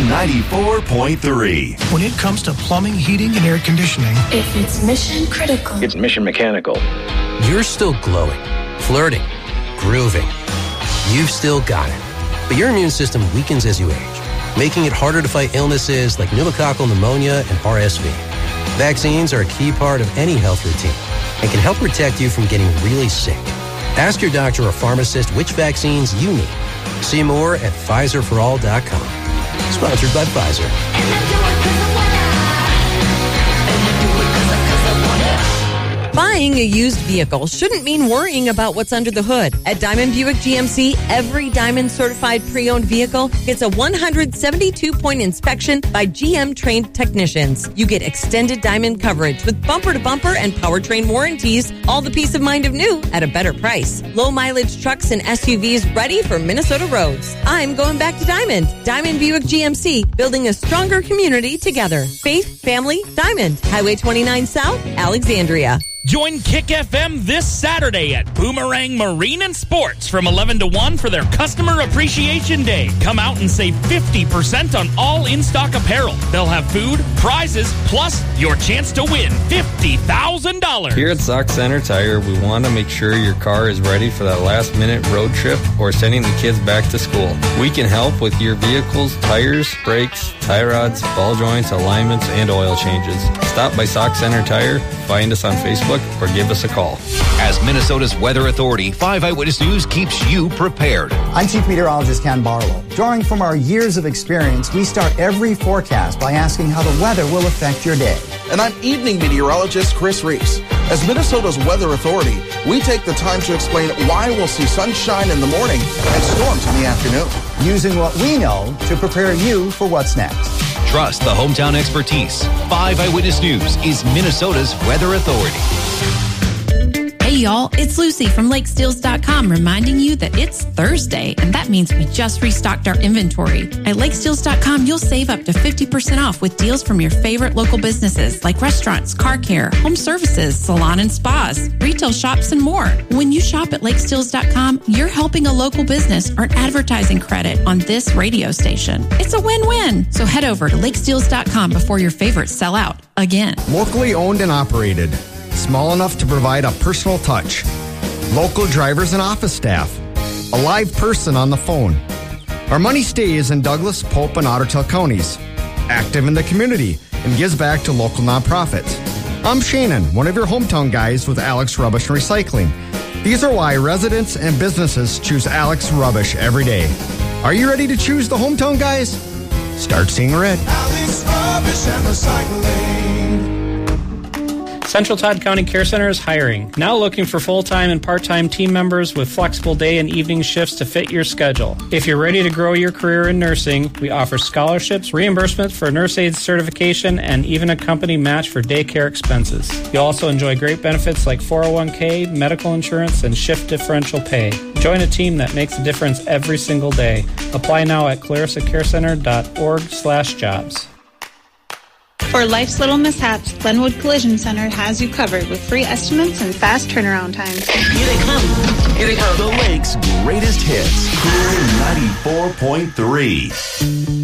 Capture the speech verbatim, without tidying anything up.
ninety-four point three. When it comes to plumbing, heating, and air conditioning, if it's mission critical, it's Mission Mechanical. You're still glowing, flirting, grooving. You've still got it. But your immune system weakens as you age, making it harder to fight illnesses like pneumococcal pneumonia and R S V. Vaccines are a key part of any health routine and can help protect you from getting really sick. Ask your doctor or pharmacist which vaccines you need. See more at Pfizer for all dot com. Sponsored by Pfizer. Buying a used vehicle shouldn't mean worrying about what's under the hood. At Diamond Buick G M C, every Diamond certified pre-owned vehicle gets a one hundred seventy-two point inspection by G M-trained technicians. You get extended Diamond coverage with bumper-to-bumper and powertrain warranties, all the peace of mind of new at a better price. Low-mileage trucks and S U Vs ready for Minnesota roads. I'm going back to Diamond. Diamond Buick G M C, building a stronger community together. Faith, family, Diamond. Highway twenty-nine South, Alexandria. Join Kick F M this Saturday at Boomerang Marine and Sports from eleven to one for their Customer Appreciation Day. Come out and save fifty percent on all in-stock apparel. They'll have food, prizes, plus your chance to win fifty thousand dollars. Here at Sauk Center Tire, we want to make sure your car is ready for that last-minute road trip or sending the kids back to school. We can help with your vehicle's tires, brakes, tie rods, ball joints, alignments, and oil changes. Stop by Sauk Center Tire, find us on Facebook, or give us a call. As Minnesota's Weather Authority, five Eyewitness News keeps you prepared. I'm Chief Meteorologist Ken Barlow. Drawing from our years of experience, we start every forecast by asking how the weather will affect your day. And I'm Evening Meteorologist Chris Reese. As Minnesota's Weather Authority, we take the time to explain why we'll see sunshine in the morning and storms in the afternoon. Using what we know to prepare you for what's next. Trust the hometown expertise. five Eyewitness News is Minnesota's Weather Authority. Hey y'all, it's Lucy from Lake Steels dot com reminding you that it's Thursday, and that means we just restocked our inventory. At Lake Steels dot com, you'll save up to fifty percent off with deals from your favorite local businesses like restaurants, car care, home services, salon and spas, retail shops, and more. When you shop at Lake Steels dot com, you're helping a local business earn advertising credit on this radio station. It's a win-win. So head over to Lake Steels dot com before your favorites sell out again. Locally owned and operated. Small enough to provide a personal touch. Local drivers and office staff. A live person on the phone. Our money stays in Douglas, Pope, and Ottertail counties. Active in the community and gives back to local nonprofits. I'm Shannon, one of your hometown guys with Alex Rubbish and Recycling. These are why residents and businesses choose Alex Rubbish every day. Are you ready to choose the hometown guys? Start seeing red. Alex Rubbish and Recycling. Central Todd County Care Center is hiring. Now looking for full-time and part-time team members with flexible day and evening shifts to fit your schedule. If you're ready to grow your career in nursing, we offer scholarships, reimbursement for nurse aid certification, and even a company match for daycare expenses. You'll also enjoy great benefits like four oh one k, medical insurance, and shift differential pay. Join a team that makes a difference every single day. Apply now at clarissa care center dot org slash jobs. For life's little mishaps, Glenwood Collision Center has you covered with free estimates and fast turnaround times. Here they come. Here they come. The Lake's greatest hits. Cool ninety-four point three.